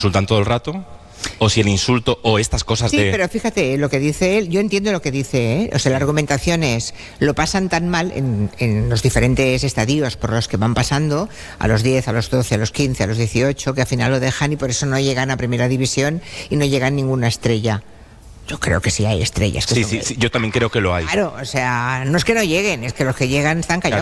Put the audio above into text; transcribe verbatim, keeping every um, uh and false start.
insultan todo el rato, o si el insulto o estas cosas Sí, de... pero fíjate, lo que dice él, yo entiendo lo que dice, ¿eh? O sea, la argumentación es, lo pasan tan mal en, en los diferentes estadios por los que van pasando, a los diez, a los doce, a los quince, a los dieciocho, que al final lo dejan y por eso no llegan a primera división y no llegan ninguna estrella. Yo creo que sí hay estrellas. Que Sí, son... sí, sí, yo también creo que lo hay. Claro, o sea, no es que no lleguen, es que los que llegan están callados.